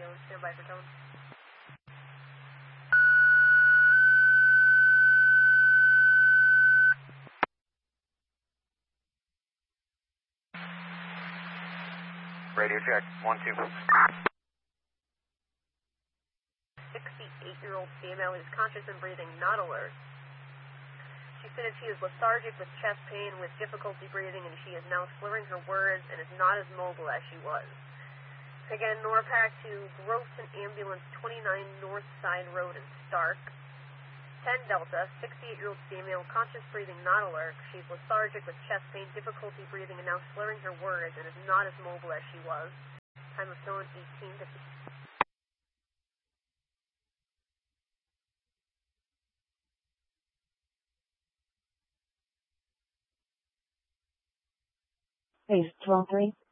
stand by for tone. Radio check, 1-2. 68-year-old female is conscious and breathing, not alert. She stated she is lethargic with chest pain, with difficulty breathing, and she is now slurring her words and is not as mobile as she was. Again, NORPAC to Groveton Ambulance, 29 North Side Road in Stark. 10 Delta, 68-year-old female, conscious breathing, not alert. She's lethargic with chest pain, difficulty breathing, and now slurring her words and is not as mobile as she was. Time of tone, 1850. Base 12-3.